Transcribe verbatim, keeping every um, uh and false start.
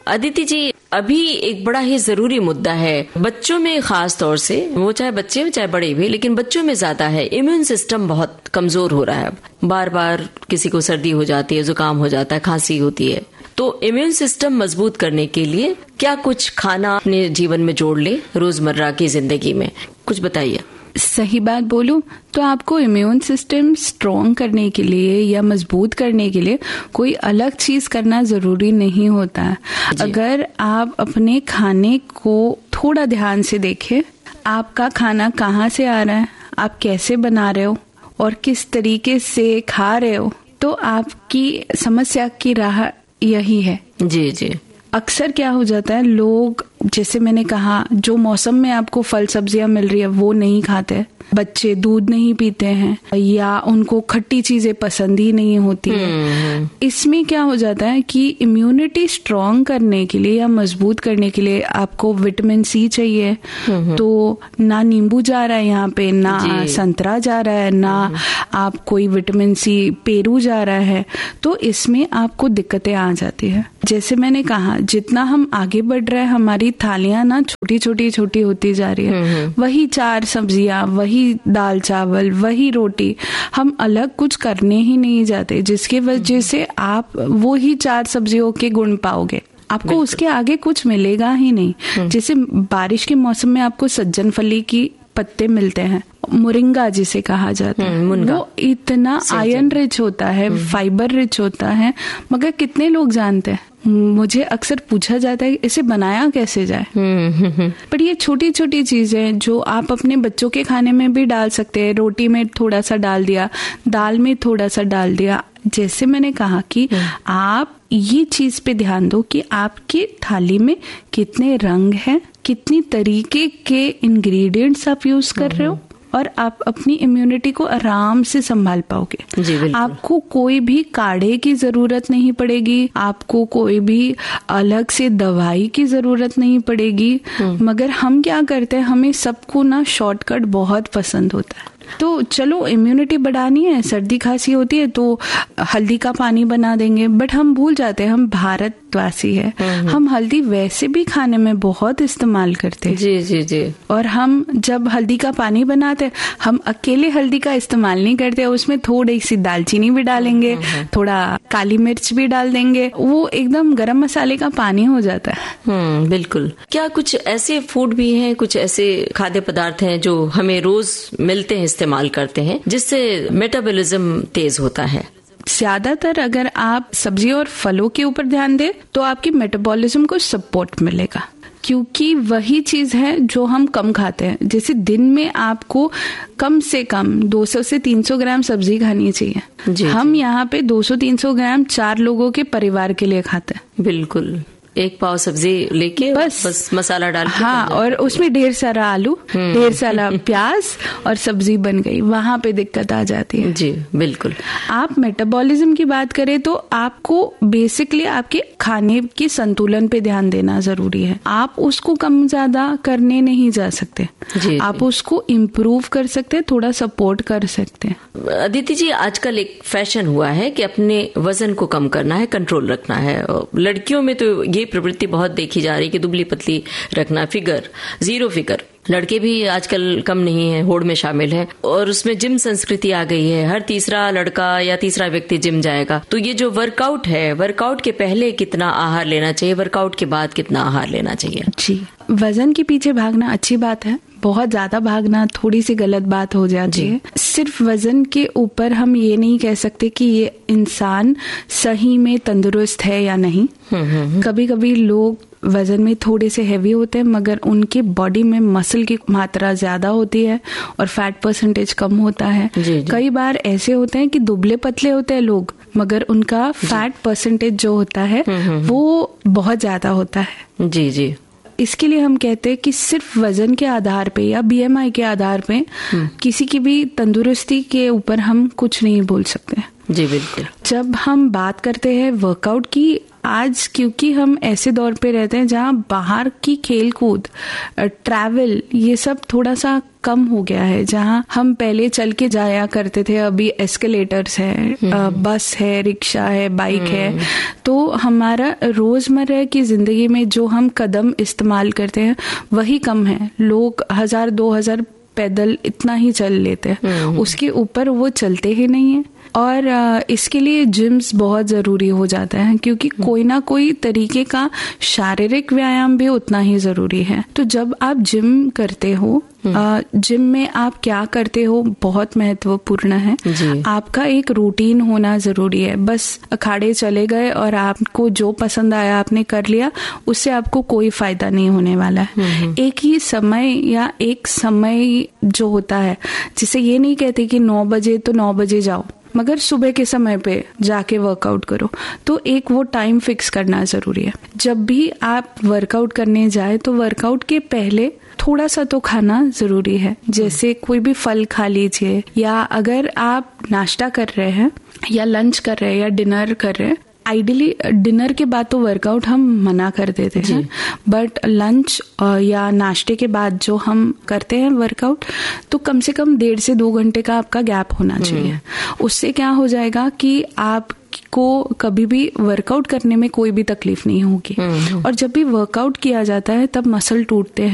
अदिति जी, अभी एक बड़ा ही जरूरी मुद्दा है बच्चों में, खास तौर से, वो चाहे बच्चे हो चाहे बड़े भी, लेकिन बच्चों में ज्यादा है। इम्यून सिस्टम बहुत कमजोर हो रहा है। अब बार बार किसी को सर्दी हो जाती है, जुकाम हो जाता है, खांसी होती है। तो इम्यून सिस्टम मजबूत करने के लिए क्या कुछ खाना अपने जीवन में जोड़ ले रोजमर्रा की जिंदगी में, कुछ बताइए। सही बात बोलूं तो आपको इम्यून सिस्टम स्ट्रॉन्ग करने के लिए या मजबूत करने के लिए कोई अलग चीज करना जरूरी नहीं होता है। अगर आप अपने खाने को थोड़ा ध्यान से देखें, आपका खाना कहाँ से आ रहा है, आप कैसे बना रहे हो और किस तरीके से खा रहे हो, तो आपकी समस्या की राह यही है। जी जी। अक्सर क्या हो जाता है, लोग, जैसे मैंने कहा, जो मौसम में आपको फल सब्जियां मिल रही है वो नहीं खाते, बच्चे दूध नहीं पीते हैं या उनको खट्टी चीजें पसंद ही नहीं होती है। इसमें क्या हो जाता है कि इम्यूनिटी स्ट्रॉन्ग करने के लिए या मजबूत करने के लिए आपको विटामिन सी चाहिए। तो ना नींबू जा रहा है यहाँ पे, ना संतरा जा रहा है, ना आप कोई विटामिन सी पेरू जा रहा है, तो इसमें आपको दिक्कतें आ जाती है। जैसे मैंने कहा, जितना हम आगे बढ़ रहे हैं हमारी थालियां ना छोटी छोटी छोटी होती जा रही है। वही चार सब्जियां, वही दाल चावल, वही रोटी, हम अलग कुछ करने ही नहीं जाते, जिसकी वजह से आप वो ही चार सब्जियों के गुण पाओगे, आपको उसके आगे कुछ मिलेगा ही नहीं। जैसे बारिश के मौसम में आपको सज्जन फली की पत्ते मिलते हैं, मोरिंगा जिसे कहा जाता है, वो इतना आयरन रिच होता है, फाइबर रिच होता है, मगर कितने लोग जानते हैं। मुझे अक्सर पूछा जाता है इसे बनाया कैसे जाए, पर ये छोटी छोटी चीजें जो आप अपने बच्चों के खाने में भी डाल सकते हैं। रोटी में थोड़ा सा डाल दिया, दाल में थोड़ा सा डाल दिया। जैसे मैंने कहा कि आप ये चीज पे ध्यान दो कि आपकी थाली में कितने रंग हैं, कितनी तरीके के इंग्रेडिएंट्स आप यूज कर रहे हो, और आप अपनी इम्यूनिटी को आराम से संभाल पाओगे। आपको कोई भी काढ़े की जरूरत नहीं पड़ेगी, आपको कोई भी अलग से दवाई की जरूरत नहीं पड़ेगी। मगर हम क्या करते हैं, हमें सबको ना शॉर्टकट बहुत पसंद होता है। तो चलो इम्यूनिटी बढ़ानी है, सर्दी खांसी होती है तो हल्दी का पानी बना देंगे, बट हम भूल जाते हैं हम भारतवासी है, हम हल्दी वैसे भी खाने में बहुत इस्तेमाल करते हैं। जी जी जी। और हम जब हल्दी का पानी बनाते, हम अकेले हल्दी का इस्तेमाल नहीं करते, उसमें थोड़ी सी दालचीनी भी डालेंगे, थोड़ा काली मिर्च भी डाल देंगे, वो एकदम गरम मसाले का पानी हो जाता है। हम्म, बिल्कुल। क्या कुछ ऐसे फूड भी हैं, कुछ ऐसे खाद्य पदार्थ हैं जो हमें रोज मिलते हैं, इस्तेमाल करते हैं, जिससे मेटाबॉलिज्म तेज होता है? ज्यादातर अगर आप सब्जी और फलों के ऊपर ध्यान दें तो आपकी मेटाबॉलिज्म को सपोर्ट मिलेगा, क्योंकि वही चीज है जो हम कम खाते हैं। जैसे दिन में आपको कम से कम दो सौ से तीन सौ ग्राम सब्जी खानी चाहिए। जी, हम यहाँ पे दो सौ तीन सौ ग्राम चार लोगों के परिवार के लिए खाते हैं। बिल्कुल, एक पाव सब्जी लेके बस, बस मसाला डाल के, हाँ, और उसमें ढेर सारा आलू, ढेर सारा प्याज और सब्जी बन गई, वहां पे दिक्कत आ जाती है। जी बिल्कुल। आप मेटाबॉलिज्म की बात करें तो आपको बेसिकली आपके खाने के संतुलन पे ध्यान देना जरूरी है। आप उसको कम ज्यादा करने नहीं जा सकते, जी, आप जी. उसको इम्प्रूव कर सकते हैं, थोड़ा सपोर्ट कर सकते हैं। अदिति जी, आजकल एक फैशन हुआ है कि अपने वजन को कम करना है, कंट्रोल रखना है। लड़कियों में तो ये प्रवृत्ति बहुत देखी जा रही कि दुबली पतली रखना, फिगर, जीरो फिगर। लड़के भी आजकल कम नहीं है, होड़ में शामिल है, और उसमें जिम संस्कृति आ गई है। हर तीसरा लड़का या तीसरा व्यक्ति जिम जाएगा। तो ये जो वर्कआउट है, वर्कआउट के पहले कितना आहार लेना चाहिए, वर्कआउट के बाद कितना आहार लेना चाहिए? जी, वजन के पीछे भागना अच्छी बात है, बहुत ज्यादा भागना थोड़ी सी गलत बात हो जाती है। सिर्फ वजन के ऊपर हम ये नहीं कह सकते कि ये इंसान सही में तंदुरुस्त है या नहीं। कभी कभी लोग वजन में थोड़े से हैवी होते हैं मगर उनके बॉडी में मसल की मात्रा ज्यादा होती है और फैट परसेंटेज कम होता है। जी, जी. कई बार ऐसे होते हैं कि दुबले पतले होते हैं लोग मगर उनका फैट परसेंटेज जो होता है वो बहुत ज्यादा होता है। जी जी। इसके लिए हम कहते हैं कि सिर्फ वजन के आधार पे या बीएमआई के आधार पे किसी की भी तंदुरुस्ती के ऊपर हम कुछ नहीं बोल सकते। जी बिल्कुल। जब हम बात करते हैं वर्कआउट की, आज क्योंकि हम ऐसे दौर पे रहते हैं जहाँ बाहर की खेल कूद, ट्रैवल, ये सब थोड़ा सा कम हो गया है। जहाँ हम पहले चल के जाया करते थे, अभी एस्केलेटर्स है, बस है, रिक्शा है, बाइक है, तो हमारा रोजमर्रा की जिंदगी में जो हम कदम इस्तेमाल करते हैं वही कम है। लोग हजार दो हजार पैदल इतना ही चल लेते हैं, उसके ऊपर वो चलते ही नहीं है। और इसके लिए जिम्स बहुत ज़रूरी हो जाता है, क्योंकि कोई ना कोई तरीके का शारीरिक व्यायाम भी उतना ही ज़रूरी है। तो जब आप जिम करते हो, जिम में आप क्या करते हो बहुत महत्वपूर्ण है। आपका एक रूटीन होना ज़रूरी है। बस अखाड़े चले गए और आपको जो पसंद आया आपने कर लिया, उससे आपको कोई फायदा नहीं होने वाला है। एक ही समय या एक समय जो होता है, जिसे ये नहीं कहते कि नौ बजे तो नौ बजे जाओ, मगर सुबह के समय पे जाके वर्कआउट करो, तो एक वो टाइम फिक्स करना जरूरी है। जब भी आप वर्कआउट करने जाए तो वर्कआउट के पहले थोड़ा सा तो खाना जरूरी है। जैसे कोई भी फल खा लीजिए, या अगर आप नाश्ता कर रहे हैं या लंच कर रहे हैं या डिनर कर रहे हैं, आइडियली डिनर के बाद तो वर्कआउट हम मना कर देते हैं, बट लंच या नाश्ते के बाद जो हम करते हैं वर्कआउट, तो कम से कम डेढ़ से दो घंटे का आपका गैप होना चाहिए। उससे क्या हो जाएगा कि आप को कभी भी वर्कआउट करने में कोई भी तकलीफ नहीं होगी। और जब भी वर्कआउट किया जाता है तब मसल टूटते हैं,